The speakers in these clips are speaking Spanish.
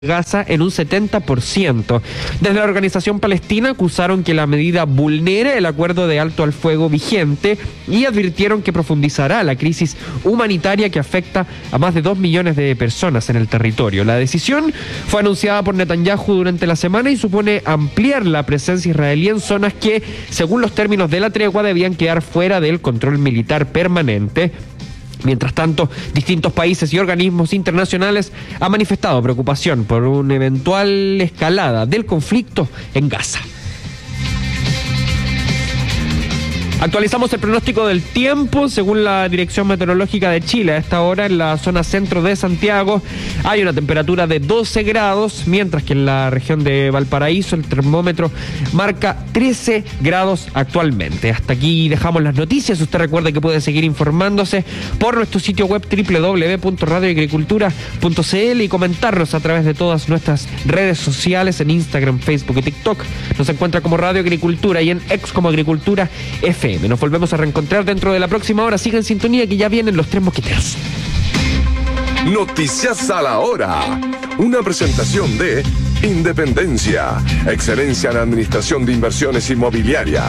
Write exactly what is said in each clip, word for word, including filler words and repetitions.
Gaza en un setenta por ciento. Desde la organización palestina acusaron que la medida vulnera el acuerdo de alto al fuego vigente y advirtieron que profundizará la crisis humanitaria que afecta a más de dos millones de personas en el territorio. La decisión fue anunciada por Netanyahu durante la semana y supone ampliar la presencia israelí en zonas que, según los términos de la tregua, debían quedar fuera del control militar permanente. Mientras tanto, distintos países y organismos internacionales han manifestado preocupación por una eventual escalada del conflicto en Gaza. Actualizamos el pronóstico del tiempo. Según la Dirección Meteorológica de Chile, a esta hora en la zona centro de Santiago hay una temperatura de doce grados, mientras que en la región de Valparaíso el termómetro marca trece grados actualmente. Hasta aquí dejamos las noticias. Usted recuerde que puede seguir informándose por nuestro sitio web doble u doble u doble u punto radio agricultura punto c l y comentarnos a través de todas nuestras redes sociales en Instagram, Facebook y TikTok. Nos encuentra como Radio Agricultura y en X como Agricultura F. Nos volvemos a reencontrar dentro de la próxima hora. Sigan en sintonía que ya vienen los tres mosqueteros. Noticias a la hora. Una presentación de Independencia. Excelencia en administración de inversiones inmobiliarias.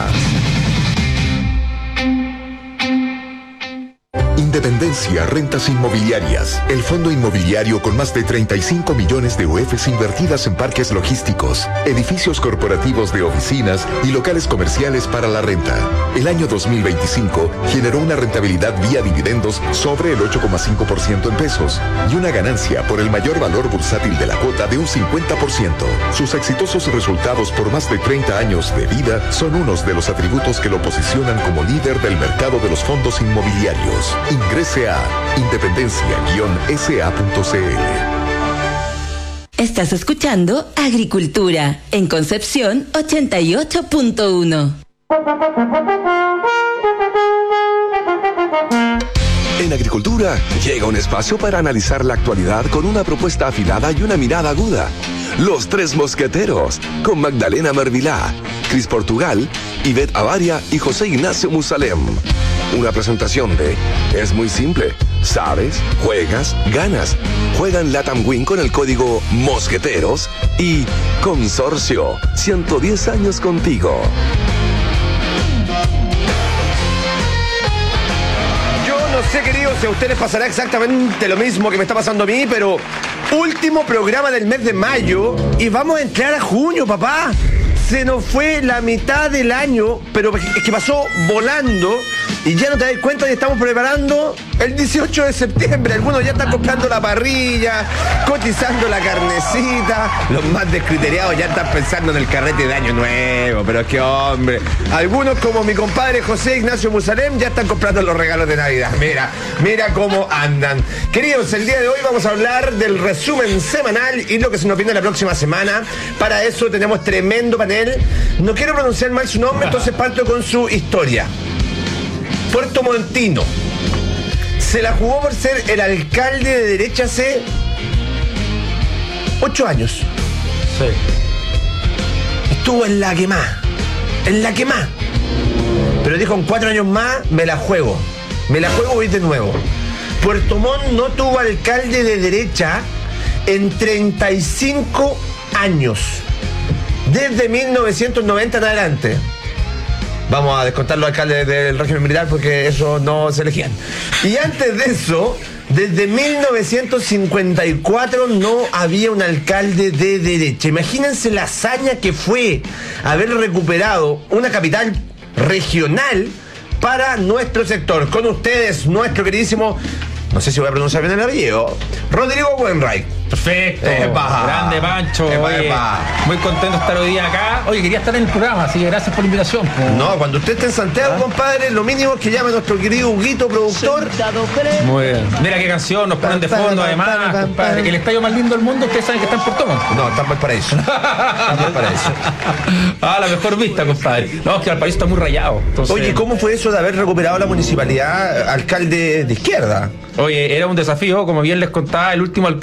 Independencia Rentas Inmobiliarias, el fondo inmobiliario con más de treinta y cinco millones de U E Fs invertidas en parques logísticos, edificios corporativos de oficinas y locales comerciales para la renta. El año dos mil veinticinco generó una rentabilidad vía dividendos sobre el ocho coma cinco por ciento en pesos y una ganancia por el mayor valor bursátil de la cuota de un cincuenta por ciento. Sus exitosos resultados por más de treinta años de vida son unos de los atributos que lo posicionan como líder del mercado de los fondos inmobiliarios. Ingrese a independencia guion s a punto c l. Estás escuchando Agricultura en Concepción ochenta y ocho punto uno. En Agricultura llega un espacio para analizar la actualidad con una propuesta afilada y una mirada aguda. Los Tres Mosqueteros, con Magdalena Mervilá, Cris Portugal, Ivette Avaria y José Ignacio Musalem. Una presentación de Es muy simple. Sabes, juegas, ganas. Juega en Latam Win con el código Mosqueteros y Consorcio, ciento diez años contigo. Yo no sé, queridos, si a ustedes pasará exactamente lo mismo que me está pasando a mí, pero último programa del mes de mayo y vamos a entrar a junio, papá. Se nos fue la mitad del año, pero es que pasó volando y ya no te das cuenta y estamos preparando el dieciocho de septiembre. Algunos ya están comprando la parrilla, cotizando la carnecita. Los más descriteriados ya están pensando en el carrete de año nuevo. Pero es que, hombre, algunos como mi compadre José Ignacio Musalem ya están comprando los regalos de Navidad. Mira, mira cómo andan. Queridos, el día de hoy vamos a hablar del resumen semanal y lo que se nos viene la próxima semana. Para eso tenemos tremendo panel. No quiero pronunciar mal su nombre, entonces parto con su historia. Puerto Montino se la jugó por ser el alcalde de derecha hace ocho años. Sí. Estuvo en la que más, en la que más. Pero dijo, en cuatro años más me la juego. Me la juego hoy de nuevo. Puerto Montt no tuvo alcalde de derecha en treinta y cinco años. Desde mil novecientos noventa en adelante. Vamos a descontar los alcaldes del régimen militar porque esos no se elegían. Y antes de eso, desde mil novecientos cincuenta y cuatro no había un alcalde de derecha. Imagínense la hazaña que fue haber recuperado una capital regional para nuestro sector. Con ustedes, nuestro queridísimo, no sé si voy a pronunciar bien el apellido, Rodrigo Wainwright. Perfecto, Epa. grande Pancho. Epa, Oye, epa. muy contento de estar hoy día acá. Oye, quería estar en el programa, así que gracias por la invitación. No, cuando usted esté en Santiago, ¿Ah? compadre, lo mínimo es que llame a nuestro querido Huguito, productor. Muy bien. Mira qué canción nos ponen de fondo, además, compadre. El estadio más lindo del mundo, ustedes saben que está en Puerto Montt. No, está en Valparaíso. Está en Valparaíso. Ah, la mejor vista, compadre. No, es que Valparaíso está muy rayado. Entonces... Oye, ¿cómo fue eso de haber recuperado la municipalidad, alcalde de izquierda? Oye, era un desafío, como bien les contaba, el último alcalde de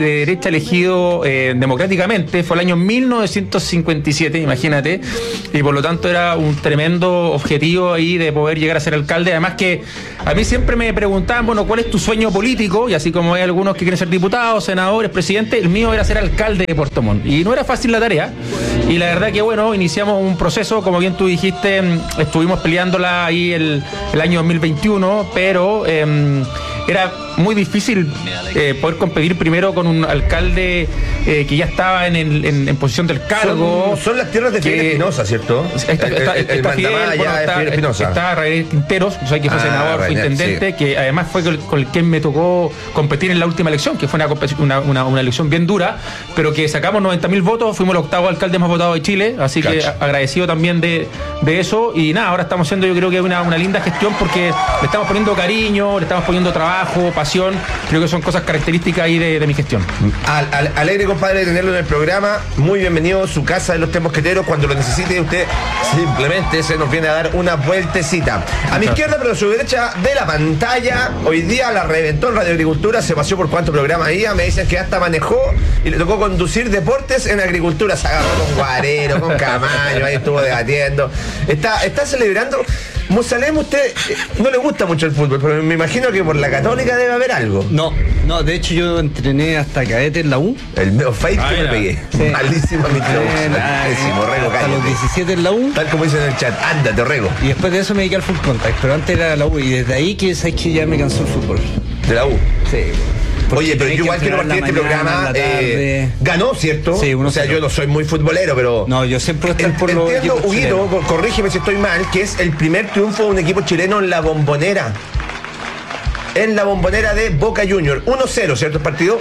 de derecha elegido eh, democráticamente fue el año mil novecientos cincuenta y siete, imagínate, y por lo tanto era un tremendo objetivo ahí de poder llegar a ser alcalde. Además que a mí siempre me preguntaban, bueno, ¿cuál es tu sueño político? Y así como hay algunos que quieren ser diputados, senadores, presidentes, el mío era ser alcalde de Puerto Montt. Y no era fácil la tarea. Y la verdad que, bueno, iniciamos un proceso, como bien tú dijiste, estuvimos peleándola ahí el, el año dos mil veintiuno, pero eh, era muy difícil eh, poder competir primero con un alcalde eh, que ya estaba en, el, en, en posición del cargo. Son, son las tierras de Fidel Espinosa, ¿cierto? Está, está, está, el, el, está el Fidel, bueno, está, Espinosa. Está Rafael Quinteros, o sea, que fue ah, senador, fue Rainer, intendente, sí. que además fue con, con el que me tocó competir en la última elección, que fue una, una, una, una elección bien dura, pero que sacamos noventa mil votos, fuimos el octavo alcalde más votado de Chile, así Cacho. que agradecido también de, de eso. Y nada, ahora estamos haciendo, yo creo que una, una linda gestión, porque le estamos poniendo cariño, le estamos poniendo trabajo, pasión. Creo que son cosas características ahí de, de mi gestión. Al, al, alegre, compadre, de tenerlo en el programa. Muy bienvenido, su casa de los Tres Mosqueteros. Cuando lo necesite, usted simplemente se nos viene a dar una vueltecita. A mi izquierda, pero a su derecha de la pantalla, hoy día la reventó en Radio Agricultura, se paseó por cuántos programas iba, me dicen que hasta manejó y le tocó conducir deportes en agricultura. Se agarró con Guarero, con Camaño, ahí estuvo debatiendo. Está, está celebrando. Musalem, usted eh, no le gusta mucho el fútbol, pero me imagino que por la Católica debe haber algo. No, no, de hecho yo entrené hasta cadete en la U. El meo fake ah, que me pegué. Sí. Malísimo mi club. Malísimo, Rego, hasta los diecisiete en la U. Tal como dicen en el chat, ándate, Rego. Y después de eso me dediqué al full contact, pero antes era la U y desde ahí que sabes que ya me cansó el fútbol. ¿De la U? Sí. Oye, pero yo igual quiero partir de este programa. Eh, ganó, ¿cierto? Sí, uno o sea, yo no soy muy futbolero, pero. No, yo siempre estoy por los equipos chilenos. Entiendo, Huguito, corrígeme si estoy mal, que es el primer triunfo de un equipo chileno en la Bombonera. En la Bombonera de Boca Juniors. uno cero, ¿cierto? El partido.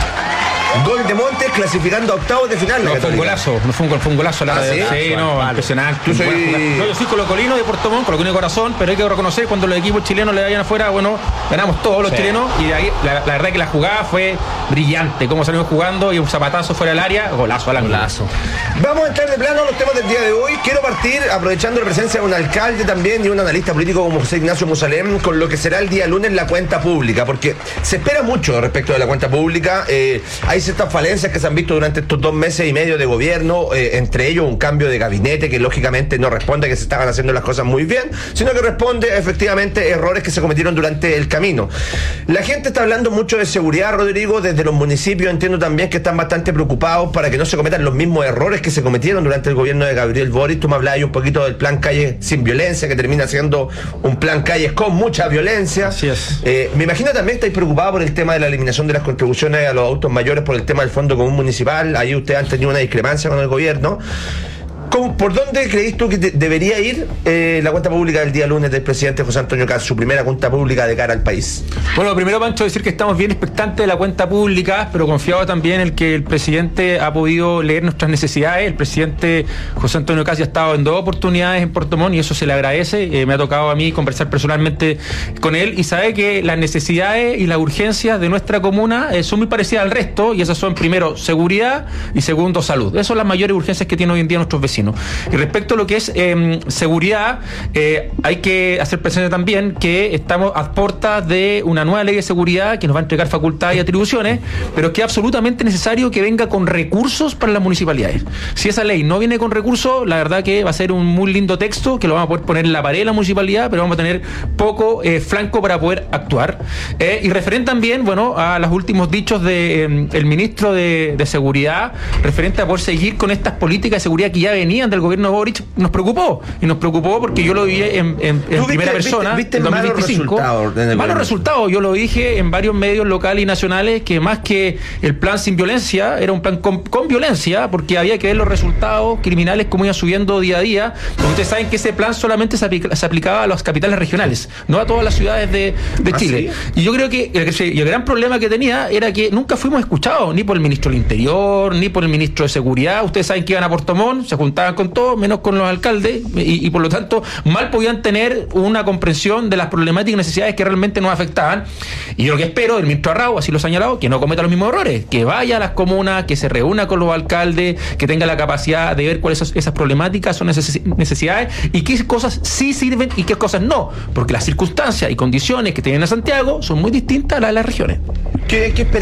Gol de Montes clasificando a octavos de final. No, fue un golazo, no fue un, fue un golazo. La ¿Ah, de, sí? sí, no, vale. Impresionante. Tú soy... No, yo soy colocolino de Puerto Montt, colocolino de corazón, pero hay que reconocer cuando los equipos chilenos le vayan afuera, bueno, ganamos todos los sí. chilenos, y de ahí la, la verdad que la jugada fue brillante, como salimos jugando y un zapatazo fuera del área, golazo al ángulo. Vamos a entrar de plano a los temas del día de hoy. Quiero partir aprovechando la presencia de un alcalde también y un analista político como José Ignacio Musalem con lo que será el día lunes la cuenta pública, porque se espera mucho respecto de la cuenta pública. Eh, hay ciertas falencias que se han visto durante estos dos meses y medio de gobierno, eh, entre ellos un cambio de gabinete que lógicamente no responde a que se estaban haciendo las cosas muy bien, sino que responde efectivamente a errores que se cometieron durante el camino. La gente está hablando mucho de seguridad, Rodrigo, desde los municipios entiendo también que están bastante preocupados para que no se cometan los mismos errores que se cometieron durante el gobierno de Gabriel Boric. Tú me hablabas un poquito del plan Calles sin violencia, que termina siendo un plan Calles con mucha violencia. Así es. Eh, me imagino también estáis preocupados por el tema de la eliminación de las contribuciones a los autos mayores por el tema del fondo común municipal. Ahí ustedes han tenido una discrepancia con el gobierno. ¿Cómo, ¿Por dónde creéis tú que de, debería ir eh, la cuenta pública del día lunes del presidente José Antonio Kast, su primera cuenta pública de cara al país? Bueno, primero, Pancho, decir que estamos bien expectantes de la cuenta pública, pero confiados también en que el presidente ha podido leer nuestras necesidades. El presidente José Antonio Kast ya ha estado en dos oportunidades en Puerto Montt y eso se le agradece. Eh, me ha tocado a mí conversar personalmente con él y sabe que las necesidades y las urgencias de nuestra comuna eh, son muy parecidas al resto, y esas son, primero, seguridad y segundo, salud. Esas son las mayores urgencias que tienen hoy en día nuestros vecinos. Y respecto a lo que es eh, seguridad, eh, hay que hacer presente también que estamos a puertas de una nueva ley de seguridad que nos va a entregar facultades y atribuciones, pero que es absolutamente necesario que venga con recursos para las municipalidades. Si esa ley no viene con recursos, la verdad que va a ser un muy lindo texto que lo vamos a poder poner en la pared de la municipalidad, pero vamos a tener poco eh, flanco para poder actuar. Eh, y referente también, bueno, a los últimos dichos del de, eh, ministro de, de Seguridad, referente a poder seguir con estas políticas de seguridad que ya venían del gobierno de Boric, nos preocupó. Y nos preocupó porque yo lo vi en, en, en primera viste, persona. ¿Viste en malos resultados? Malos resultados. Yo lo dije en varios medios locales y nacionales que más que el plan sin violencia, era un plan con, con violencia, porque había que ver los resultados criminales como iban subiendo día a día. Porque ustedes saben que ese plan solamente se, aplica, se aplicaba a las capitales regionales, no a todas las ciudades de, de Chile. ¿Ah, sí? Y yo creo que el, el gran problema que tenía era que nunca fuimos escuchados, ni por el ministro del Interior, ni por el ministro de Seguridad. Ustedes saben que iban a Puerto Montt, se juntaban con todos, menos con los alcaldes, y, y por lo tanto mal podían tener una comprensión de las problemáticas y necesidades que realmente nos afectaban. Y yo lo que espero del ministro Arrau, así lo ha señalado, que no cometa los mismos errores, que vaya a las comunas, que se reúna con los alcaldes, que tenga la capacidad de ver cuáles son esas problemáticas, son necesidades, y qué cosas sí sirven y qué cosas no, porque las circunstancias y condiciones que tienen a Santiago son muy distintas a las de las regiones. ¿Qué, qué esperáis?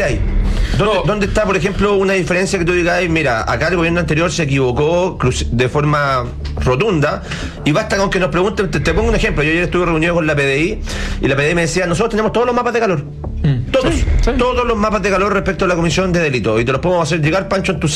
¿Dónde, No. ¿Dónde está, por ejemplo, una diferencia que tú digas, mira, acá el gobierno anterior se equivocó cru- de forma rotunda, y basta con que nos pregunten, te, te pongo un ejemplo, yo ayer estuve reunido con la P D I, y la P D I me decía, nosotros tenemos todos los mapas de calor, todos, Sí, sí. todos los mapas de calor respecto a la comisión de delitos, y te los podemos hacer llegar, Pancho, en tu